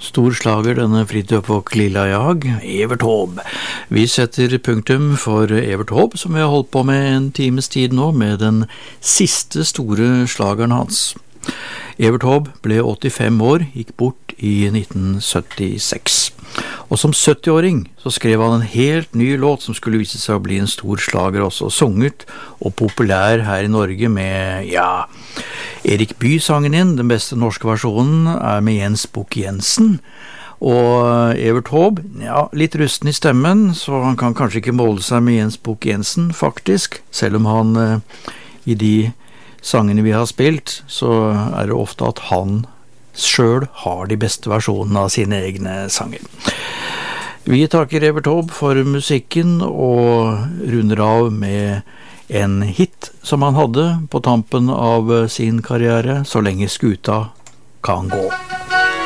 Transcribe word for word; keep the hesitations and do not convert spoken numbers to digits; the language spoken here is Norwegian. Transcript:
Stor slager denne Fridtjof og Lilla Jag, Evert Taube. Vi setter punktum for Evert Taube, som vi har holdt på med en times tid nå, med den siste store slageren hans. Evert Taube ble åttifem år, gikk bort i nitten syttiseks. Og som syttiåring så skrev han en helt ny låt som skulle vise seg å bli en stor slager også, sunget og populær her i Norge med, ja, Erik Bye sangen inn. Den beste norske versjonen er med Jens Bukk-Jensen. Og Evert Taube, ja, litt rusten i stemmen, så han kan kanskje ikke måle seg med Jens Bukk-Jensen faktisk, selv om han eh, i de sangene vi har spilt, så er det ofte at han selv har de beste versjonene av sine egne sanger. Vi takker Evert Taube for musikken og runder av med en hit som han hadde på tampen av sin karriere, Så lenge skuta kan gå.